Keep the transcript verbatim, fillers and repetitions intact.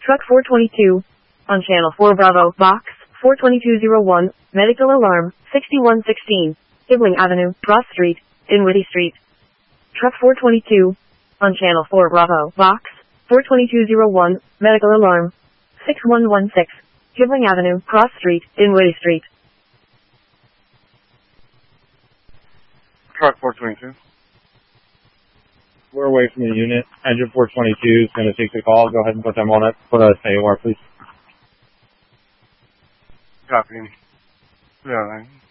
Truck four twenty-two. On channel four Bravo, box four twenty-two oh one, medical alarm, sixty-one sixteen, Kibling Avenue, Cross Street, Dinwiddie Street. Truck four twenty-two. On channel four Bravo, box four twenty-two oh one, medical alarm, six one one six, Kibling Avenue, Cross Street, Dinwiddie Street. Truck four twenty-two. We're away from the unit. Engine four twenty-two is going to take the call. Go ahead and put them on it. Put us A O R, please. Copy. Yeah,